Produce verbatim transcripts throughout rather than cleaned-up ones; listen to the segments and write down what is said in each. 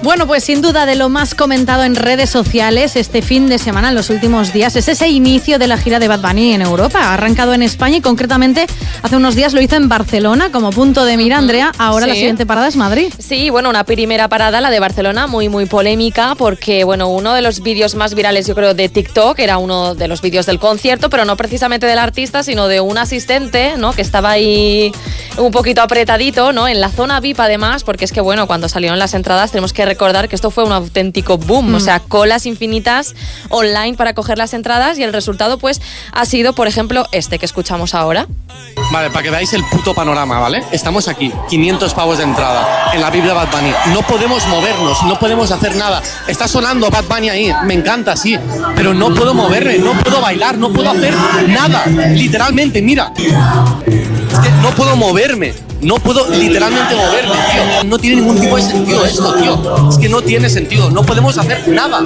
Bueno, pues sin duda de lo más comentado en redes sociales este fin de semana, en los últimos días, es ese inicio de la gira de Bad Bunny en Europa. Ha arrancado en España y concretamente hace unos días lo hizo en Barcelona como punto de mira, Andrea. Ahora sí. La siguiente parada es Madrid. Sí, bueno, una primera parada, la de Barcelona, muy, muy polémica, porque, bueno, uno de los vídeos más virales, yo creo, de TikTok, era uno de los vídeos del concierto, pero no precisamente del artista, sino de un asistente, ¿no?, que estaba ahí un poquito apretadito, ¿no?, en la zona V I P además, porque es que, bueno, cuando salieron las entradas tenemos que recordar que esto fue un auténtico boom, mm. o sea, colas infinitas online para coger las entradas, y el resultado, pues, ha sido, por ejemplo, este que escuchamos ahora. Vale, para que veáis el puto panorama, ¿vale? Estamos aquí, quinientos pavos de entrada, en la V I P de Bad Bunny. No podemos movernos, no podemos hacer nada. Está sonando Bad Bunny ahí, me encanta, sí, pero no puedo moverme, no puedo bailar, no puedo hacer nada. Literalmente, mira. Es que no puedo moverme. No puedo literalmente moverme, tío. No tiene ningún tipo de sentido esto, tío. Es que no tiene sentido. No podemos hacer nada.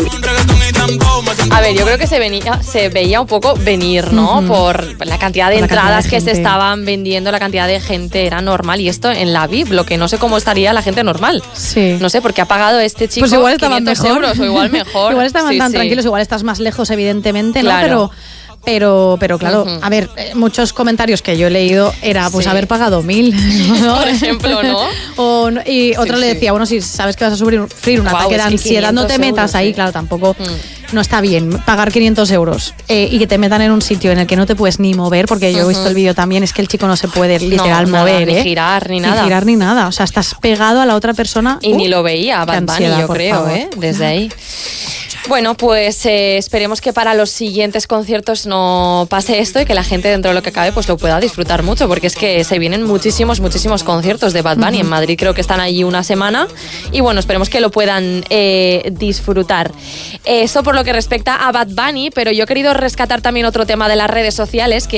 A ver, yo creo que se, venía, se veía un poco venir, ¿no? Uh-huh. Por la cantidad de la entradas cantidad de que se estaban vendiendo, la cantidad de gente era normal. Y esto en la V I P, lo que no sé cómo estaría la gente normal. Sí. No sé, porque ha pagado este chico pues igual estaban quinientos mejor. euros o igual mejor. Igual estaban sí, tan sí. tranquilos, igual estás más lejos, evidentemente, ¿no? Claro. Pero... Pero, pero claro, uh-huh. a ver, eh, muchos comentarios que yo he leído era pues sí. haber pagado mil, ¿no? Por ejemplo, ¿no? o, y sí, otro le decía, sí. bueno, si sabes que vas a sufrir un wow, ataque de ansiedad, no te metas euros, ahí, sí. claro, tampoco mm. no está bien pagar quinientos euros eh, y que te metan en un sitio en el que no te puedes ni mover, porque yo uh-huh. he visto el vídeo también, es que el chico no se puede literal no, mover, nada, ¿eh? Ni girar, ni nada. Ni girar ni nada, o sea, estás pegado a la otra persona. Y uh, ni lo veía, Bad Bunny, yo creo, favor. ¿eh? Desde ahí. Bueno, pues eh, esperemos que para los siguientes conciertos no pase esto y que la gente, dentro de lo que cabe, pues lo pueda disfrutar mucho, porque es que se vienen muchísimos, muchísimos conciertos de Bad Bunny. Uh-huh. En Madrid creo que están allí una semana y bueno, esperemos que lo puedan eh, disfrutar. Eso por lo que respecta a Bad Bunny, pero yo he querido rescatar también otro tema de las redes sociales, que